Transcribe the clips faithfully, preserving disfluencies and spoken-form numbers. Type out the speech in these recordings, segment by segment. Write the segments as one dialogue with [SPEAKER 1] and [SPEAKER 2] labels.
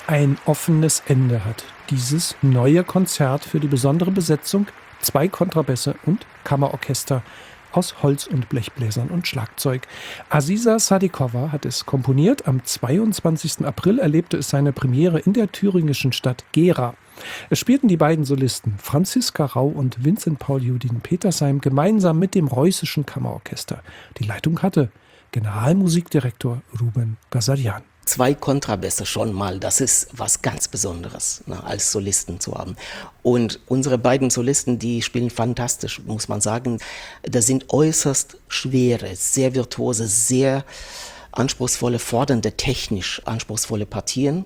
[SPEAKER 1] Ein offenes Ende hat dieses neue Konzert für die besondere Besetzung, zwei Kontrabässe und Kammerorchester aus Holz- und Blechbläsern und Schlagzeug. Aziza Sadikova hat es komponiert. Am zweiundzwanzigsten April erlebte es seine Premiere in der thüringischen Stadt Gera. Es spielten die beiden Solisten Franziska Rau und Vincent Paul Judin Petersheim gemeinsam mit dem Reußischen Kammerorchester. Die Leitung hatte Generalmusikdirektor Ruben Gazarian.
[SPEAKER 2] Zwei Kontrabässe schon mal, das ist was ganz Besonderes, ne, als Solisten zu haben. Und unsere beiden Solisten, die spielen fantastisch, muss man sagen. Das sind äußerst schwere, sehr virtuose, sehr anspruchsvolle, fordernde, technisch anspruchsvolle Partien.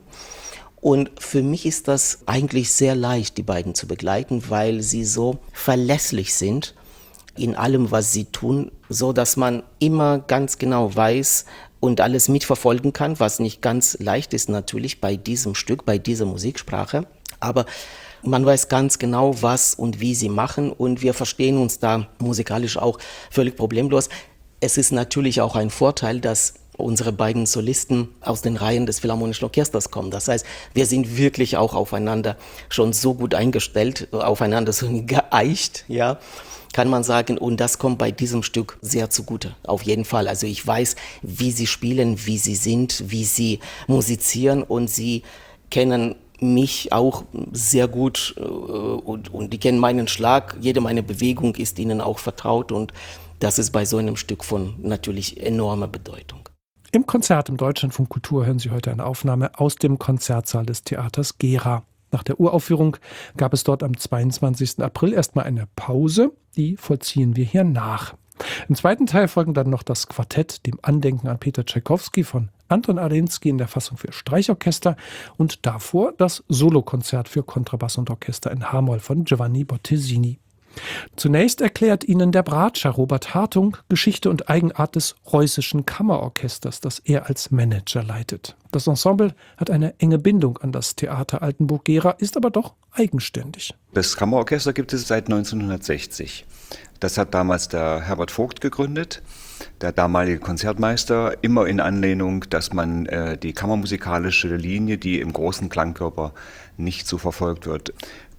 [SPEAKER 2] Und für mich ist das eigentlich sehr leicht, die beiden zu begleiten, weil sie so verlässlich sind in allem, was sie tun, so dass man immer ganz genau weiß und alles mitverfolgen kann, was nicht ganz leicht ist natürlich bei diesem Stück, bei dieser Musiksprache. Aber man weiß ganz genau, was und wie sie machen und wir verstehen uns da musikalisch auch völlig problemlos. Es ist natürlich auch ein Vorteil, dass unsere beiden Solisten aus den Reihen des Philharmonischen Orchesters kommen. Das heißt, wir sind wirklich auch aufeinander schon so gut eingestellt, aufeinander so geeicht, ja, kann man sagen. Und das kommt bei diesem Stück sehr zugute, auf jeden Fall. Also ich weiß, wie sie spielen, wie sie sind, wie sie musizieren und sie kennen mich auch sehr gut und, und die kennen meinen Schlag. Jede meine Bewegung ist ihnen auch vertraut und das ist bei so einem Stück von natürlich enormer Bedeutung.
[SPEAKER 1] Im Konzert im Deutschlandfunk Kultur hören Sie heute eine Aufnahme aus dem Konzertsaal des Theaters Gera. Nach der Uraufführung gab es dort am zweiundzwanzigsten April erstmal eine Pause. Die vollziehen wir hier nach. Im zweiten Teil folgen dann noch das Quartett, dem Andenken an Peter Tschaikowski von Anton Arensky in der Fassung für Streichorchester und davor das Solokonzert für Kontrabass und Orchester in H-Moll von Giovanni Bottesini. Zunächst erklärt Ihnen der Bratscher Robert Hartung Geschichte und Eigenart des Reußischen Kammerorchesters, das er als Manager leitet. Das Ensemble hat eine enge Bindung an das Theater Altenburg-Gera, ist aber doch eigenständig.
[SPEAKER 3] Das Kammerorchester gibt es seit neunzehnhundertsechzig. Das hat damals der Herbert Vogt gegründet, der damalige Konzertmeister, immer in Anlehnung, dass man äh, die kammermusikalische Linie, die im großen Klangkörper nicht so verfolgt wird,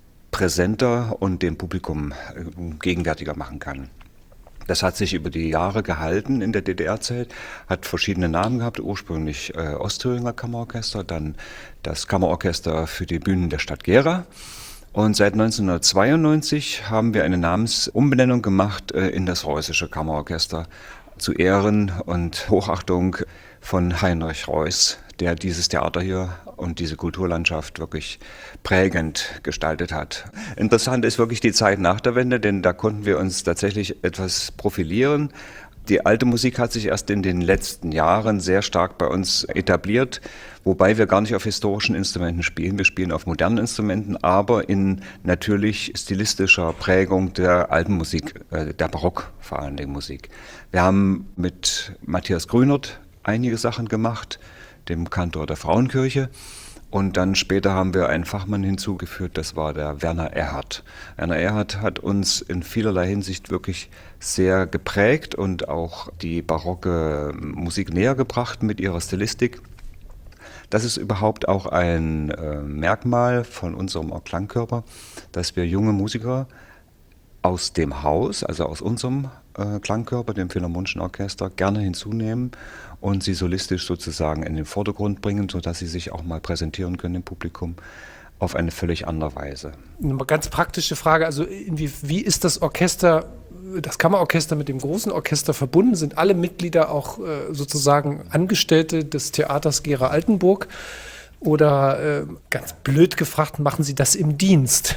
[SPEAKER 3] präsenter und dem Publikum gegenwärtiger machen kann. Das hat sich über die Jahre gehalten in der D D R-Zeit, hat verschiedene Namen gehabt, ursprünglich äh, Ostthüringer Kammerorchester, dann das Kammerorchester für die Bühnen der Stadt Gera. Und seit neunzehnhundertzweiundneunzig haben wir eine Namensumbenennung gemacht äh, in das Reußische Kammerorchester zu Ehren und Hochachtung von Heinrich Reuß, der dieses Theater hier und diese Kulturlandschaft wirklich prägend gestaltet hat. Interessant ist wirklich die Zeit nach der Wende, denn da konnten wir uns tatsächlich etwas profilieren. Die alte Musik hat sich erst in den letzten Jahren sehr stark bei uns etabliert, wobei wir gar nicht auf historischen Instrumenten spielen. Wir spielen auf modernen Instrumenten, aber in natürlich stilistischer Prägung der alten Musik, der Barock vor allen Dingen Musik. Wir haben mit Matthias Grünert einige Sachen gemacht, dem Kantor der Frauenkirche. Und dann später haben wir einen Fachmann hinzugeführt, das war der Werner Erhardt. Werner Erhardt hat uns in vielerlei Hinsicht wirklich sehr geprägt und auch die barocke Musik näher gebracht mit ihrer Stilistik. Das ist überhaupt auch ein äh, Merkmal von unserem Klangkörper, dass wir junge Musiker aus dem Haus, also aus unserem äh, Klangkörper, dem Philharmonischen Orchester, gerne hinzunehmen und sie solistisch sozusagen in den Vordergrund bringen, sodass sie sich auch mal präsentieren können im Publikum auf eine völlig andere Weise.
[SPEAKER 1] Eine ganz praktische Frage, also wie, wie ist das Orchester, das Kammerorchester mit dem großen Orchester verbunden? Sind alle Mitglieder auch äh, sozusagen Angestellte des Theaters Gera Altenburg? Oder äh, ganz blöd gefragt, machen Sie das im Dienst?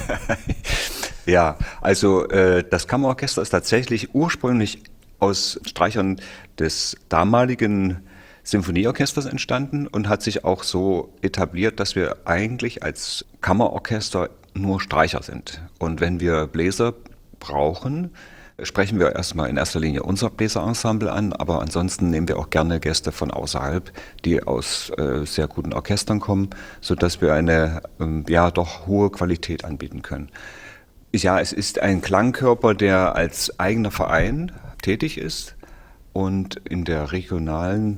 [SPEAKER 3] Ja, also äh, das Kammerorchester ist tatsächlich ursprünglich aus Streichern des damaligen Symphonieorchesters entstanden und hat sich auch so etabliert, dass wir eigentlich als Kammerorchester nur Streicher sind. Und wenn wir Bläser brauchen, sprechen wir erstmal in erster Linie unser Bläserensemble an, aber ansonsten nehmen wir auch gerne Gäste von außerhalb, die aus äh, sehr guten Orchestern kommen, sodass wir eine ähm, ja doch hohe Qualität anbieten können. Ja, es ist ein Klangkörper, der als eigener Verein tätig ist und in der regionalen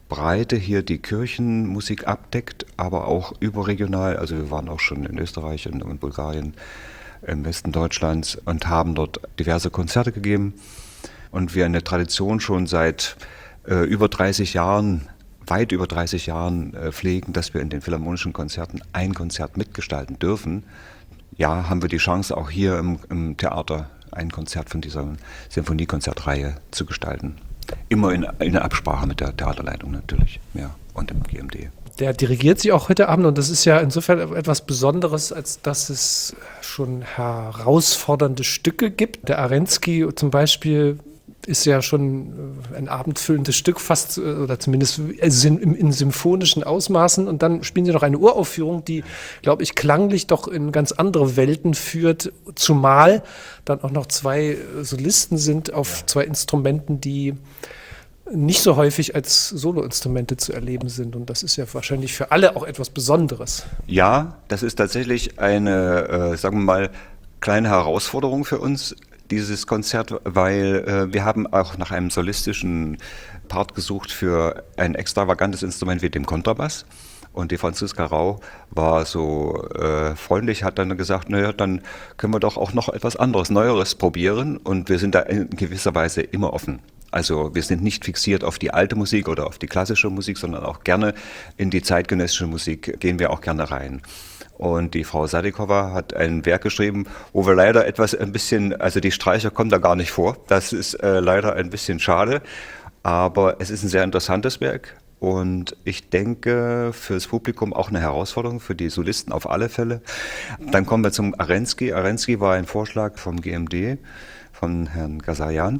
[SPEAKER 3] Breite hier die Kirchenmusik abdeckt, aber auch überregional. Also wir waren auch schon in Österreich und in Bulgarien, im Westen Deutschlands und haben dort diverse Konzerte gegeben. Und wir eine Tradition schon seit äh, über dreißig Jahren, weit über dreißig Jahren äh, pflegen, dass wir in den philharmonischen Konzerten ein Konzert mitgestalten dürfen. Ja, haben wir die Chance, auch hier im, im Theater ein Konzert von dieser Sinfoniekonzertreihe zu gestalten. Immer in, in Absprache mit der Theaterleitung natürlich, ja, und dem G M D.
[SPEAKER 1] Der dirigiert Sie auch heute Abend und das ist ja insofern etwas Besonderes, als dass es schon herausfordernde Stücke gibt. Der Arensky zum Beispiel ist ja schon ein abendfüllendes Stück, fast oder zumindest in, in symphonischen Ausmaßen. Und dann spielen Sie noch eine Uraufführung, die, glaube ich, klanglich doch in ganz andere Welten führt, zumal dann auch noch zwei Solisten sind auf zwei Instrumenten, die nicht so häufig als Soloinstrumente zu erleben sind. Und das ist ja wahrscheinlich für alle auch etwas Besonderes.
[SPEAKER 3] Ja, das ist tatsächlich eine, äh, sagen wir mal, kleine Herausforderung für uns, dieses Konzert, weil äh, wir haben auch nach einem solistischen Part gesucht für ein extravagantes Instrument wie dem Kontrabass. Und die Franziska Rau war so äh, freundlich, hat dann gesagt, naja, dann können wir doch auch noch etwas anderes, Neueres probieren. Und wir sind da in gewisser Weise immer offen. Also wir sind nicht fixiert auf die alte Musik oder auf die klassische Musik, sondern auch gerne in die zeitgenössische Musik gehen wir auch gerne rein. Und die Frau Sadikova hat ein Werk geschrieben, wo wir leider etwas ein bisschen, also die Streicher kommen da gar nicht vor. Das ist äh, leider ein bisschen schade, aber es ist ein sehr interessantes Werk. Und ich denke, für das Publikum auch eine Herausforderung, für die Solisten auf alle Fälle. Dann kommen wir zum Arensky. Arensky war ein Vorschlag vom G M D, von Herrn Gasayan,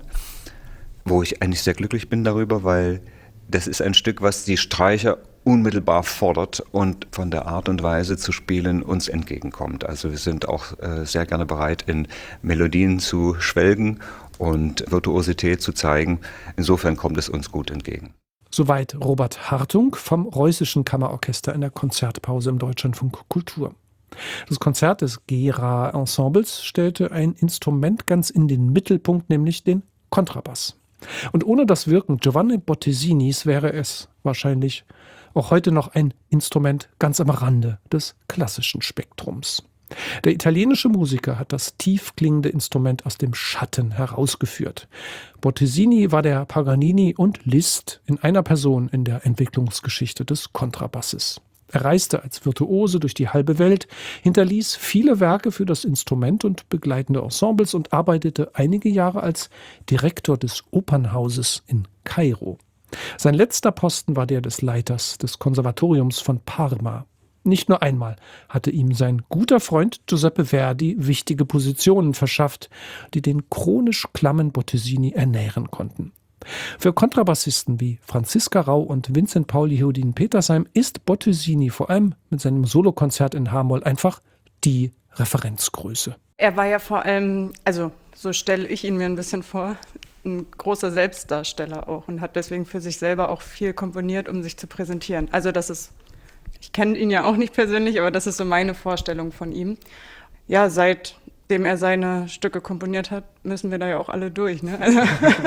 [SPEAKER 3] wo ich eigentlich sehr glücklich bin darüber, weil das ist ein Stück, was die Streicher unmittelbar fordert und von der Art und Weise zu spielen uns entgegenkommt. Also wir sind auch äh, sehr gerne bereit, in Melodien zu schwelgen und Virtuosität zu zeigen. Insofern kommt es uns gut entgegen.
[SPEAKER 1] Soweit Robert Hartung vom Reußischen Kammerorchester in der Konzertpause im Deutschlandfunk Kultur. Das Konzert des Gera-Ensembles stellte ein Instrument ganz in den Mittelpunkt, nämlich den Kontrabass. Und ohne das Wirken Giovanni Bottesinis wäre es wahrscheinlich auch heute noch ein Instrument ganz am Rande des klassischen Spektrums. Der italienische Musiker hat das tief klingende Instrument aus dem Schatten herausgeführt. Bottesini war der Paganini und Liszt in einer Person in der Entwicklungsgeschichte des Kontrabasses. Er reiste als Virtuose durch die halbe Welt, hinterließ viele Werke für das Instrument und begleitende Ensembles und arbeitete einige Jahre als Direktor des Opernhauses in Kairo. Sein letzter Posten war der des Leiters des Konservatoriums von Parma. Nicht nur einmal hatte ihm sein guter Freund Giuseppe Verdi wichtige Positionen verschafft, die den chronisch klammen Bottesini ernähren konnten. Für Kontrabassisten wie Franziska Rau und Vincent Paul Yehudin Petersheim ist Bottesini vor allem mit seinem Solokonzert in H-Moll einfach die Referenzgröße.
[SPEAKER 4] Er war ja vor allem, also so stelle ich ihn mir ein bisschen vor, ein großer Selbstdarsteller auch und hat deswegen für sich selber auch viel komponiert, um sich zu präsentieren. Also das ist, ich kenne ihn ja auch nicht persönlich, aber das ist so meine Vorstellung von ihm. Ja, seitdem er seine Stücke komponiert hat, müssen wir da ja auch alle durch, ne? Also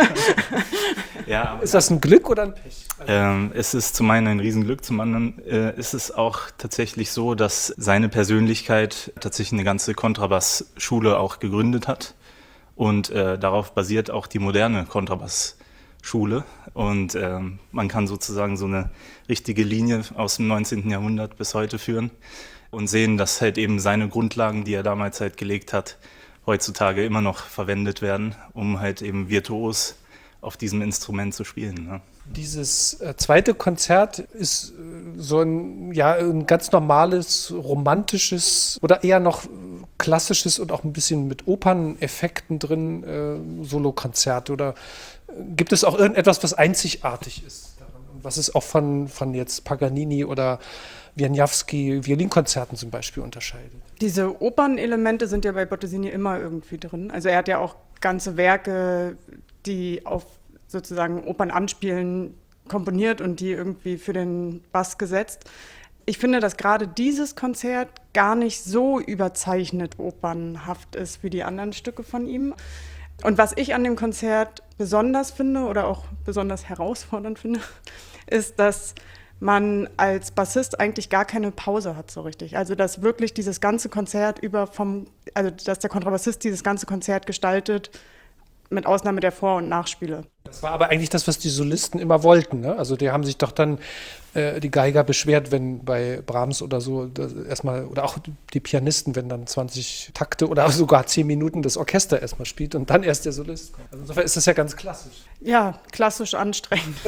[SPEAKER 1] ja, ist das ein Glück oder ein Pech?
[SPEAKER 5] Ähm, es ist zum einen ein Riesenglück, zum anderen äh, ist es auch tatsächlich so, dass seine Persönlichkeit tatsächlich eine ganze Kontrabassschule auch gegründet hat. Und äh, darauf basiert auch die moderne Kontrabassschule. Und äh, man kann sozusagen so eine richtige Linie aus dem neunzehnten Jahrhundert bis heute führen und sehen, dass halt eben seine Grundlagen, die er damals halt gelegt hat, heutzutage immer noch verwendet werden, um halt eben virtuos auf diesem Instrument zu spielen. Ne?
[SPEAKER 1] Dieses äh, zweite Konzert ist äh, so ein, ja, ein ganz normales, romantisches oder eher noch klassisches und auch ein bisschen mit Operneffekten drin äh, Solokonzert. Oder äh, gibt es auch irgendetwas, was einzigartig ist daran? Und was es auch von, von jetzt Paganini oder Wieniawski Violinkonzerten zum Beispiel unterscheidet?
[SPEAKER 4] Diese Opernelemente sind ja bei Bottesini immer irgendwie drin. Also er hat ja auch ganze Werke, die auf sozusagen Opern anspielen, komponiert und die irgendwie für den Bass gesetzt. Ich finde, dass gerade dieses Konzert gar nicht so überzeichnet opernhaft ist wie die anderen Stücke von ihm. Und was ich an dem Konzert besonders finde oder auch besonders herausfordernd finde, ist, dass man als Bassist eigentlich gar keine Pause hat so richtig. Also dass wirklich dieses ganze Konzert über vom, also dass der Kontrabassist dieses ganze Konzert gestaltet, mit Ausnahme der Vor- und Nachspiele.
[SPEAKER 1] Das war aber eigentlich das, was die Solisten immer wollten, ne? Also die haben sich doch dann, äh, die Geiger beschwert, wenn bei Brahms oder so erstmal, oder auch die Pianisten, wenn dann zwanzig Takte oder sogar zehn Minuten das Orchester erstmal spielt und dann erst der Solist kommt. Also insofern ist das ja ganz klassisch.
[SPEAKER 4] Ja, klassisch anstrengend.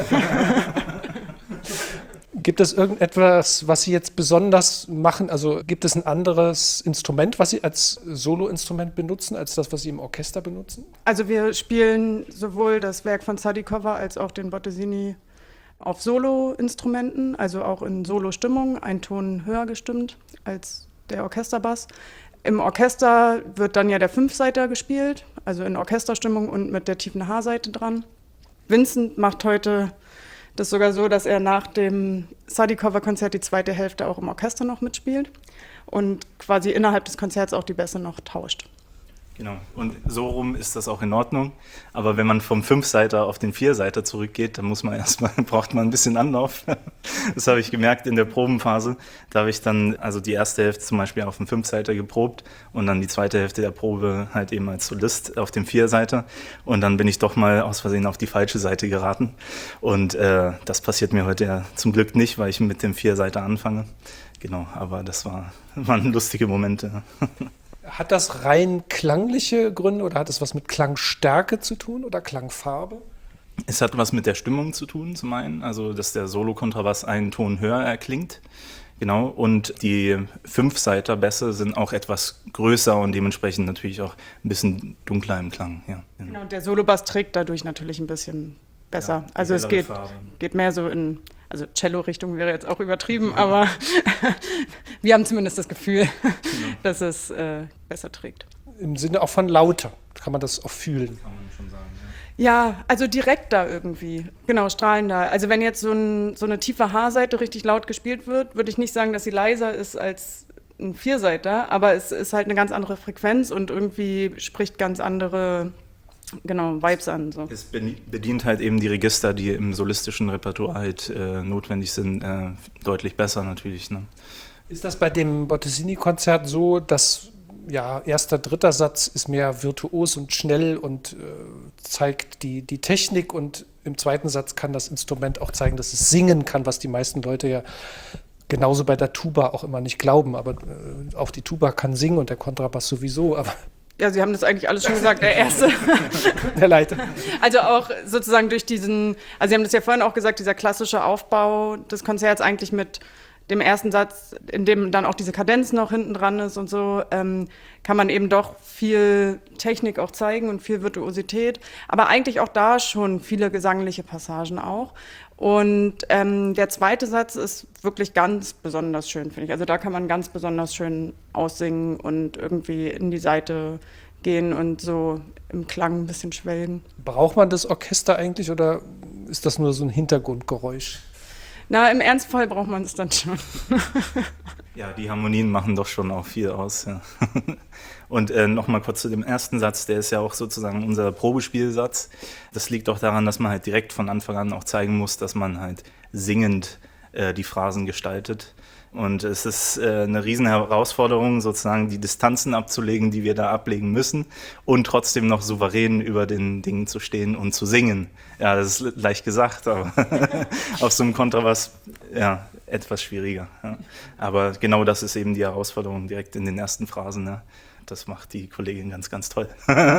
[SPEAKER 1] Gibt es irgendetwas, was Sie jetzt besonders machen? Also gibt es ein anderes Instrument, was Sie als Soloinstrument benutzen, als das, was Sie im Orchester benutzen?
[SPEAKER 4] Also wir spielen sowohl das Werk von Sadikova als auch den Bottesini auf Solo-Instrumenten, also auch in Solo-Stimmung, ein Ton höher gestimmt als der Orchesterbass. Im Orchester wird dann ja der Fünfseiter gespielt, also in Orchesterstimmung und mit der tiefen H-Seite dran. Vincent macht heute das sogar so, dass er nach dem Sadikova-Konzert die zweite Hälfte auch im Orchester noch mitspielt und quasi innerhalb des Konzerts auch die Bässe noch tauscht.
[SPEAKER 5] Genau, und so rum ist das auch in Ordnung. Aber wenn man vom Fünfseiter auf den Vierseiter zurückgeht, dann muss man erstmal, braucht man ein bisschen Anlauf. Das habe ich gemerkt in der Probenphase. Da habe ich dann also die erste Hälfte zum Beispiel auf dem Fünfseiter geprobt und dann die zweite Hälfte der Probe halt eben als Solist auf dem Vierseiter. Und dann bin ich doch mal aus Versehen auf die falsche Seite geraten. Und äh, das passiert mir heute ja zum Glück nicht, weil ich mit dem Vierseiter anfange. Genau, aber das war, waren lustige Momente.
[SPEAKER 1] Hat das rein klangliche Gründe oder hat es was mit Klangstärke zu tun oder Klangfarbe?
[SPEAKER 5] Es hat was mit der Stimmung zu tun, zum einen, also dass der Solo-Kontrabass einen Ton höher erklingt. Genau, und die Fünfseiter-Bässe sind auch etwas größer und dementsprechend natürlich auch ein bisschen dunkler im Klang. Ja.
[SPEAKER 4] Genau, und der Solobass trägt dadurch natürlich ein bisschen besser. Ja, also es geht, geht mehr so in, also Cello-Richtung wäre jetzt auch übertrieben, aber wir haben zumindest das Gefühl, genau, dass es äh, besser trägt.
[SPEAKER 1] Im Sinne auch von lauter, kann man das auch fühlen.
[SPEAKER 5] Kann man schon sagen, ja.
[SPEAKER 4] Ja, also direkter irgendwie, genau, strahlender. Also wenn jetzt so, ein, so eine tiefe H-Seite richtig laut gespielt wird, würde ich nicht sagen, dass sie leiser ist als ein Vierseiter, aber es ist halt eine ganz andere Frequenz und irgendwie spricht ganz andere, genau, Vibes an. So.
[SPEAKER 5] Es bedient halt eben die Register, die im solistischen Repertoire halt äh, notwendig sind, äh, deutlich besser natürlich. Ne?
[SPEAKER 1] Ist das bei dem Bottesini-Konzert so, dass ja, erster, dritter Satz ist mehr virtuos und schnell und äh, zeigt die, die Technik und im zweiten Satz kann das Instrument auch zeigen, dass es singen kann, was die meisten Leute ja genauso bei der Tuba auch immer nicht glauben, aber äh, auch die Tuba kann singen und der Kontrabass sowieso, aber
[SPEAKER 4] ja, Sie haben das eigentlich alles schon gesagt, der erste.
[SPEAKER 1] Der Leiter.
[SPEAKER 4] Also auch sozusagen durch diesen, also Sie haben das ja vorhin auch gesagt, dieser klassische Aufbau des Konzerts eigentlich mit dem ersten Satz, in dem dann auch diese Kadenz noch hinten dran ist und so, ähm, kann man eben doch viel Technik auch zeigen und viel Virtuosität, aber eigentlich auch da schon viele gesangliche Passagen auch. Und ähm, der zweite Satz ist wirklich ganz besonders schön, finde ich. Also da kann man ganz besonders schön aussingen und irgendwie in die Seite gehen und so im Klang ein bisschen schwelgen.
[SPEAKER 1] Braucht man das Orchester eigentlich oder ist das nur so ein Hintergrundgeräusch?
[SPEAKER 4] Na, im Ernstfall braucht man es dann schon.
[SPEAKER 5] Ja, die Harmonien machen doch schon auch viel aus. Ja. Und äh, nochmal kurz zu dem ersten Satz, der ist ja auch sozusagen unser Probespielsatz. Das liegt auch daran, dass man halt direkt von Anfang an auch zeigen muss, dass man halt singend äh, die Phrasen gestaltet. Und es ist äh, eine riesen Herausforderung, sozusagen die Distanzen abzulegen, die wir da ablegen müssen und trotzdem noch souverän über den Dingen zu stehen und zu singen. Ja, das ist leicht gesagt, aber auf so einem Kontrabass ja, etwas schwieriger. Ja. Aber genau das ist eben die Herausforderung direkt in den ersten Phrasen. Ja. Das macht die Kollegin ganz, ganz toll.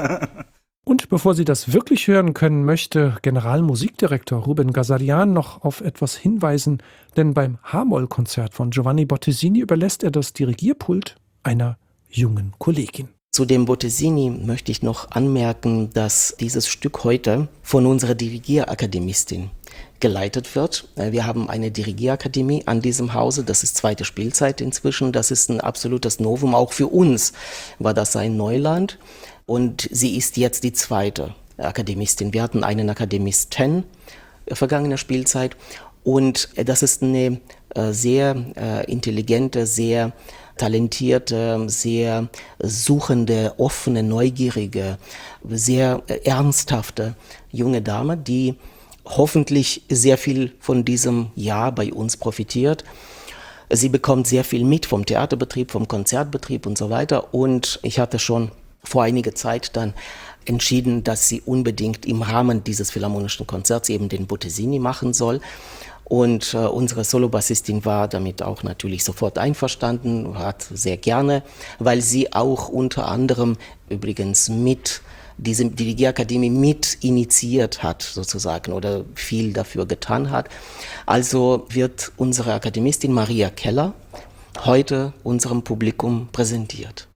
[SPEAKER 1] Und bevor Sie das wirklich hören können, möchte Generalmusikdirektor Ruben Ghazarian noch auf etwas hinweisen, denn beim H-Moll-Konzert von Giovanni Bottesini überlässt er das Dirigierpult einer jungen Kollegin.
[SPEAKER 2] Zu dem Bottesini möchte ich noch anmerken, dass dieses Stück heute von unserer Dirigierakademisten geleitet wird. Wir haben eine Dirigierakademie an diesem Hause, das ist zweite Spielzeit inzwischen, das ist ein absolutes Novum, auch für uns war das ein Neuland. Und sie ist jetzt die zweite Akademistin. Wir hatten einen Akademisten vergangene Spielzeit. Und das ist eine äh, sehr äh, intelligente, sehr talentierte, sehr suchende, offene, neugierige, sehr äh, ernsthafte junge Dame, die hoffentlich sehr viel von diesem Jahr bei uns profitiert. Sie bekommt sehr viel mit vom Theaterbetrieb, vom Konzertbetrieb und so weiter. Und ich hatte schon vor einiger Zeit dann entschieden, dass sie unbedingt im Rahmen dieses Philharmonischen Konzerts eben den Bottesini machen soll. Und äh, unsere Solobassistin war damit auch natürlich sofort einverstanden, hat sehr gerne, weil sie auch unter anderem übrigens mit diese, die D G Akademie mit initiiert hat sozusagen oder viel dafür getan hat. Also wird unsere Akademistin Maria Keller heute unserem Publikum präsentiert.